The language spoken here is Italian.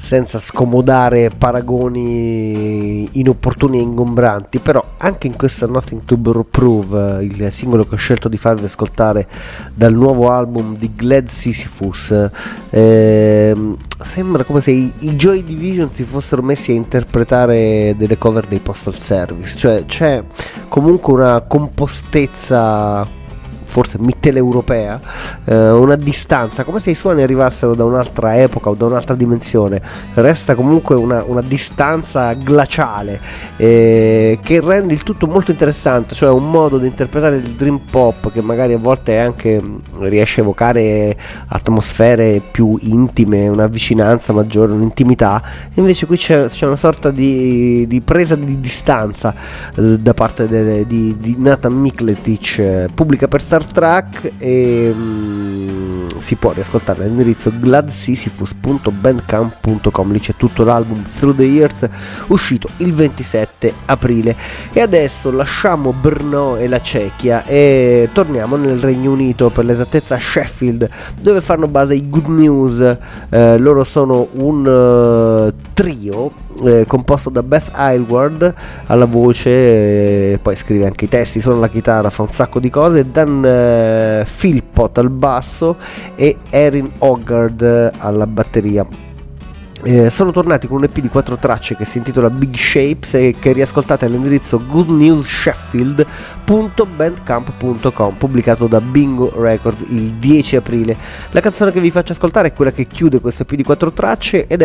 senza scomodare paragoni inopportuni e ingombranti, però anche in questo Nothing to Prove, il singolo che ho scelto di farvi ascoltare dal nuovo album di Glad Sisyphus, sembra come se i Joy Division si fossero messi a interpretare delle cover dei Postal Service, cioè c'è comunque una compostezza forse mitteleuropea, una distanza, come se i suoni arrivassero da un'altra epoca o da un'altra dimensione. Resta comunque una distanza glaciale, che rende il tutto molto interessante, cioè un modo di interpretare il dream pop che magari a volte anche riesce a evocare atmosfere più intime, una vicinanza maggiore, un'intimità. Invece qui c'è una sorta di presa di distanza da parte di Nathan Mikletic, pubblica per Star Trek, e si può riascoltare all'indirizzo gladsisyphus.bandcamp.com. lì c'è tutto l'album Through the Years, uscito il 27 aprile. E adesso lasciamo Brno e la Cechia e torniamo nel Regno Unito, per l'esattezza Sheffield, dove fanno base i Good News. Loro sono un trio composto da Beth Aylward alla voce, poi scrive anche i testi, suona la chitarra, fa un sacco di cose, Dan Philpott al basso e Erin Hoggard alla batteria. Sono tornati con un EP di 4 tracce che si intitola Big Shapes e che riascoltate all'indirizzo goodnewssheffield.bandcamp.com, pubblicato da Bingo Records il 10 aprile. La canzone che vi faccio ascoltare è quella che chiude questo EP di 4 tracce ed